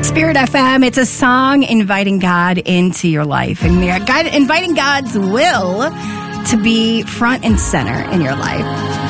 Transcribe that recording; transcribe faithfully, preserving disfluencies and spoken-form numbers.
Spirit F M, it's a song inviting God into your life and God, inviting God's will to be front and center in your life.